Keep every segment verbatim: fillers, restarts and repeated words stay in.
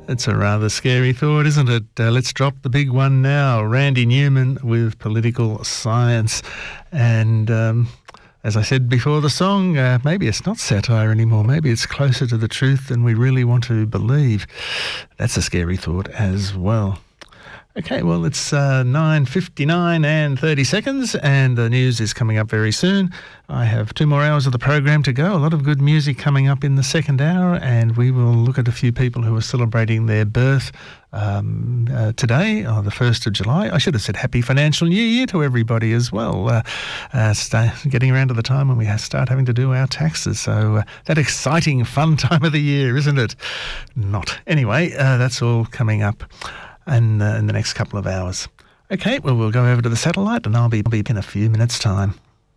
It's a rather scary thought, isn't it? Uh, let's drop the big one now. Randy Newman with Political Science. And um, as I said before the song, uh, maybe it's not satire anymore. Maybe it's closer to the truth than we really want to believe. That's a scary thought as well. Okay, well, it's uh, nine fifty-nine and thirty seconds, and the news is coming up very soon. I have two more hours of the program to go. A lot of good music coming up in the second hour, and we will look at a few people who are celebrating their birth um, uh, today, on the first of July. I should have said Happy Financial New Year to everybody as well. Uh, uh, start getting around to the time when we have start having to do our taxes. So uh, that exciting, fun time of the year, isn't it? Not. Anyway, uh, that's all coming up and uh, in the next couple of hours. Okay, well, we'll go over to the satellite and I'll be, I'll be in a few minutes' time.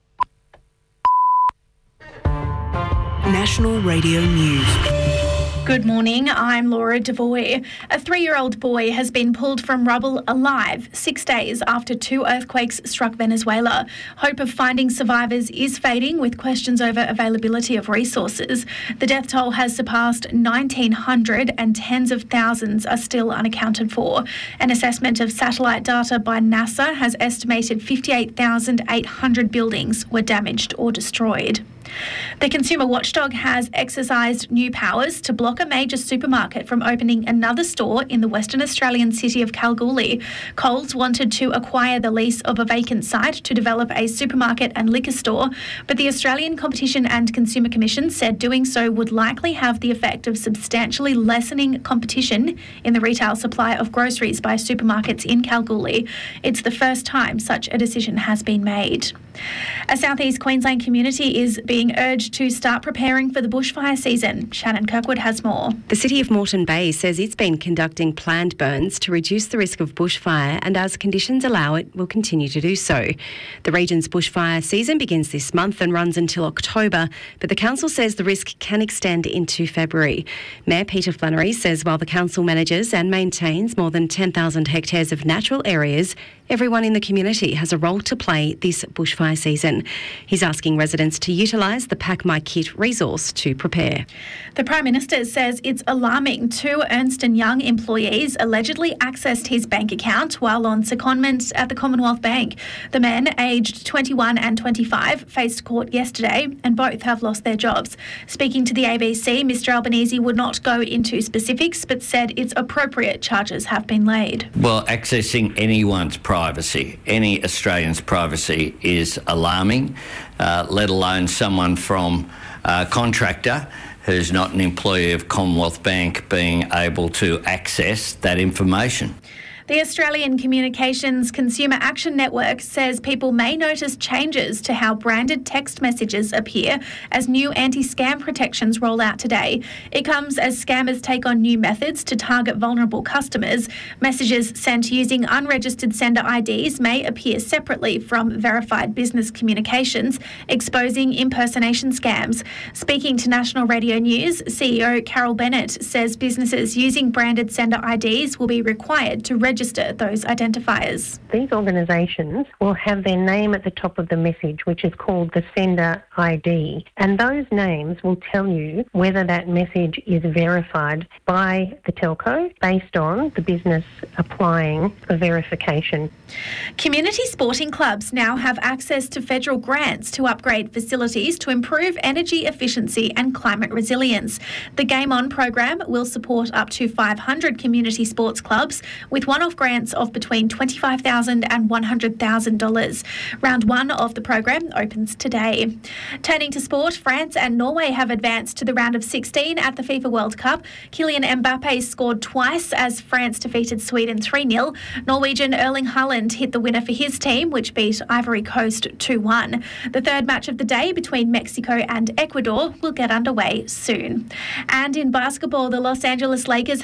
National Radio News. Good morning, I'm Laura Devoy. A three-year-old boy has been pulled from rubble alive six days after two earthquakes struck Venezuela. Hope of finding survivors is fading with questions over availability of resources. The death toll has surpassed nineteen hundred and tens of thousands are still unaccounted for. An assessment of satellite data by NASA has estimated fifty-eight thousand eight hundred buildings were damaged or destroyed. The consumer watchdog has exercised new powers to block a major supermarket from opening another store in the Western Australian city of Kalgoorlie. Coles wanted to acquire the lease of a vacant site to develop a supermarket and liquor store, but the Australian Competition and Consumer Commission said doing so would likely have the effect of substantially lessening competition in the retail supply of groceries by supermarkets in Kalgoorlie. It's the first time such a decision has been made. A southeast Queensland community is being urged to start preparing for the bushfire season. Shannon Kirkwood has more. The City of Moreton Bay says it's been conducting planned burns to reduce the risk of bushfire, and as conditions allow it, will continue to do so. The region's bushfire season begins this month and runs until October, but the council says the risk can extend into February. Mayor Peter Flannery says while the council manages and maintains more than ten thousand hectares of natural areas, everyone in the community has a role to play this bushfire season. He's asking residents to utilise the Pack My Kit resource to prepare. The Prime Minister says it's alarming two Ernst and Young employees allegedly accessed his bank account while on secondment at the Commonwealth Bank. The men, aged twenty-one and twenty-five, faced court yesterday and both have lost their jobs. Speaking to the A B C, Mr Albanese would not go into specifics but said it's appropriate charges have been laid. Well, accessing anyone's privacy, any Australian's privacy, is alarming, uh, let alone someone from a contractor who's not an employee of Commonwealth Bank being able to access that information. The Australian Communications Consumer Action Network says people may notice changes to how branded text messages appear as new anti-scam protections roll out today. It comes as scammers take on new methods to target vulnerable customers. Messages sent using unregistered sender I Ds may appear separately from verified business communications, exposing impersonation scams. Speaking to National Radio News, C E O Carol Bennett says businesses using branded sender I Ds will be required to register register those identifiers. These organisations will have their name at the top of the message, which is called the sender I D, and those names will tell you whether that message is verified by the telco based on the business applying for verification. Community sporting clubs now have access to federal grants to upgrade facilities to improve energy efficiency and climate resilience. The Game On program will support up to five hundred community sports clubs with one-off grants of between twenty-five thousand dollars and one hundred thousand dollars. Round one of the program opens today. Turning to sport, France and Norway have advanced to the round of sixteen at the FIFA World Cup. Kylian Mbappe scored twice as France defeated Sweden three nil. Norwegian Erling Haaland hit the winner for his team, which beat Ivory Coast two one. The third match of the day between Mexico and Ecuador will get underway soon. And in basketball, the Los Angeles Lakers